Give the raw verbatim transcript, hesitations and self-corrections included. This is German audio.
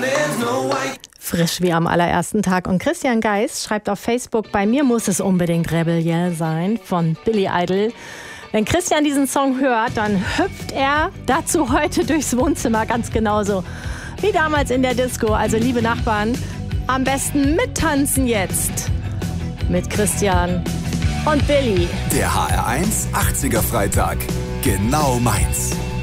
Frisch wie am allerersten Tag. Und Christian Geist schreibt auf Facebook, bei mir muss es unbedingt Rebellion sein von Billy Idol. Wenn Christian diesen Song hört, dann hüpft er dazu heute durchs Wohnzimmer ganz genauso wie damals in der Disco. Also liebe Nachbarn, am besten mittanzen jetzt mit Christian und Billy. Der H R eins achtziger Freitag. Genau meins.